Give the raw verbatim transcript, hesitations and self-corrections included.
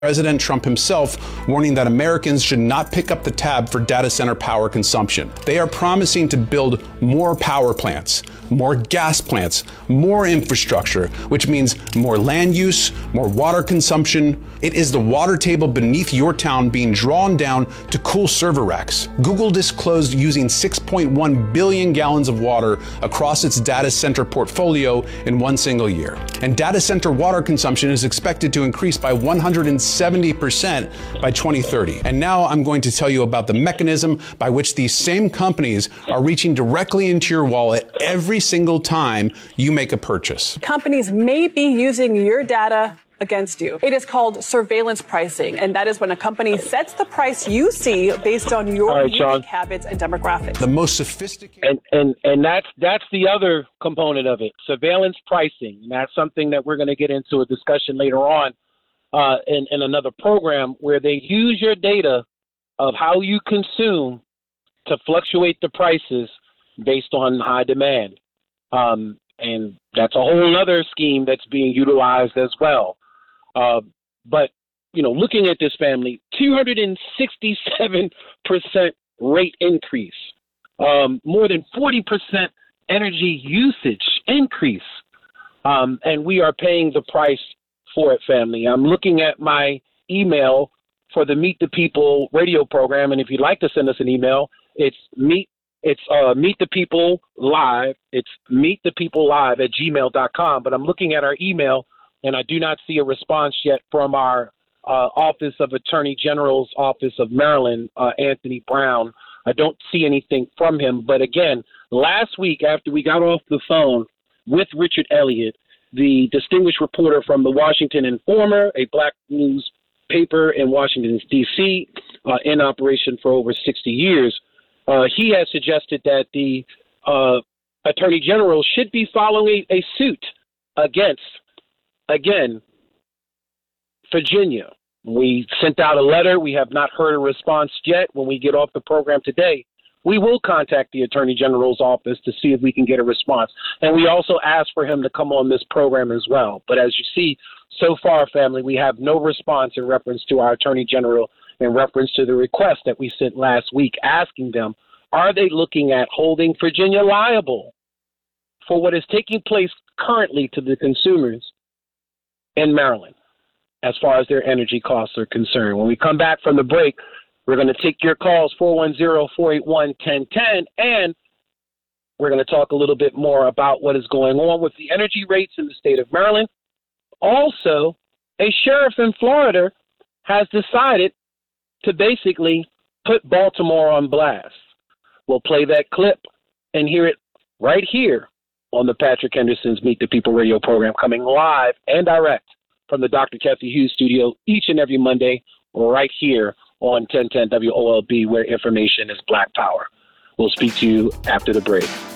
President Trump himself warning that Americans should not pick up the tab for data center power consumption. They are promising to build more power plants, more gas plants, more infrastructure, which means more land use, more water consumption. It is the water table beneath your town being drawn down to cool server racks. Google disclosed using six point one billion gallons of water across its data center portfolio in one single year. And data center water consumption is expected to increase by one hundred seventy percent by twenty thirty. And now I'm going to tell you about the mechanism by which these same companies are reaching directly into your wallet every single time you make a purchase. Companies may be using your data against you. It is called surveillance pricing, and that is when a company sets the price you see based on your right, unique Sean. habits and demographics. The most sophisticated... And, and, and that's, that's the other component of it, surveillance pricing. And that's something that we're going to get into a discussion later on uh, in, in another program, where they use your data of how you consume to fluctuate the prices based on high demand. Um, and that's a whole other scheme that's being utilized as well. Uh, but, you know, looking at this, family, two hundred sixty-seven percent rate increase, um, more than forty percent energy usage increase, um, and we are paying the price for it, family. I'm looking at my email for the Meet the People radio program, and if you'd like to send us an email, it's meet it's uh, Meet the People Live. It's meet the people live at gmail dot com. But I'm looking at our email, and I do not see a response yet from our uh, Office of Attorney General's Office of Maryland, uh, Anthony Brown. I don't see anything from him. But again, last week after we got off the phone with Richard Elliott, the distinguished reporter from the Washington Informer, a black news paper in Washington, D C, uh, in operation for over sixty years, uh, he has suggested that the uh, Attorney General should be following a, a suit against, again, Virginia. We sent out a letter. We have not heard a response yet. When we get off the program today, we will contact the Attorney General's office to see if we can get a response. And we also asked for him to come on this program as well. But as you see, so far, family, we have no response in reference to our Attorney General, in reference to the request that we sent last week, asking them, are they looking at holding Virginia liable for what is taking place currently to the consumers in Maryland as far as their energy costs are concerned? When we come back from the break, we're going to take your calls, four one zero, four eight one, one zero one zero, and we're going to talk a little bit more about what is going on with the energy rates in the state of Maryland. Also, a sheriff in Florida has decided to basically put Baltimore on blast. We'll play that clip and hear it right here on the Patrick Henderson's Meet the People radio program, coming live and direct from the Doctor Kathy Hughes studio each and every Monday right here on ten ten W O L B, where information is Black Power. We'll speak to you after the break.